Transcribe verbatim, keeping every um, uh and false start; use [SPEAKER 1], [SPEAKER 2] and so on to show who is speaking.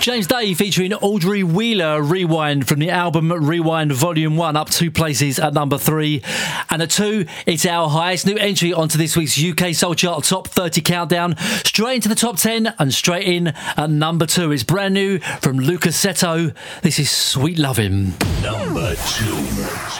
[SPEAKER 1] James Day featuring Audrey Wheeler, Rewind, from the album Rewind Volume one, up two places at number three. And at two, it's our highest new entry onto this week's U K Soul Chart Top thirty Countdown. Straight into the top ten and straight in at number two. It's brand new from Lucas Seto. This is Sweet Lovin'.
[SPEAKER 2] Number two.